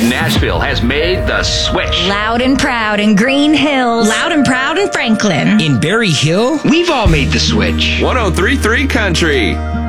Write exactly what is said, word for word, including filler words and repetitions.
Nashville has made the switch. Loud and proud in Green Hills. Loud and proud in Franklin. In Berry Hill? We've all made the switch. one oh three point three Country.